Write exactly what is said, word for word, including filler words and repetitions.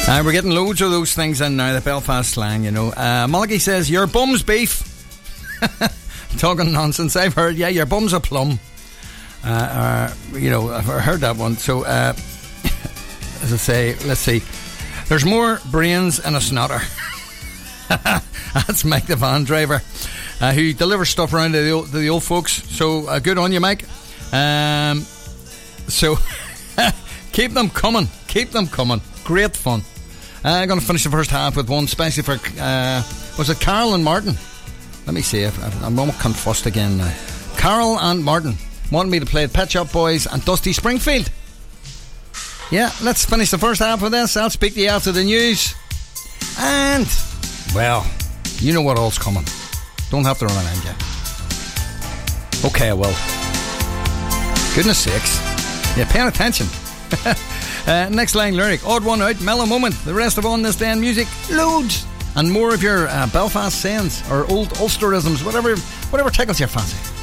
Uh, we're getting loads of those things in now, the Belfast slang, you know. Uh, Mulligan says, your bum's beef. Talking nonsense. I've heard, yeah, your bum's a plum. Uh, uh, you know, I've heard that one. So, uh, as I say, let's see. There's more brains in a snotter. That's Mike the van driver, uh, who delivers stuff around to the old, to the old folks. So, uh, good on you, Mike. Um, so, keep them coming. Keep them coming. Great fun. Uh, I'm going to finish the first half with one, especially for, uh, was it Carol and Martin? Let me see if I'm almost confused again now. Carol and Martin wanted me to play Pet Shop Boys and Dusty Springfield. Yeah, let's finish the first half of this. I'll speak to you after the news. And, well, you know what all's coming. Don't have to remind you. Okay, I will. Goodness sakes. Yeah, paying attention. Uh, next line lyric, odd one out, mellow moment. The rest of On This Day in Music, loads. And more of your uh, Belfast sayings or old Ulsterisms, whatever, whatever tickles your fancy.